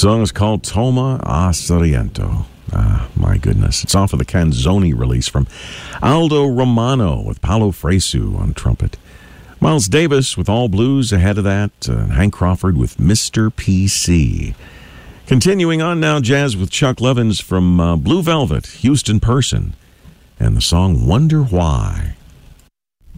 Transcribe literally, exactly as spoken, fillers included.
song is called Toma a Sorrento. Ah, my goodness. It's off of the Canzoni release from Aldo Romano with Paolo Fresu on trumpet. Miles Davis with All Blues ahead of that. Uh, Hank Crawford with Mister P C. Continuing on now, jazz with Chuck Levins from uh, Blue Velvet, Houston Person, and the song Wonder Why.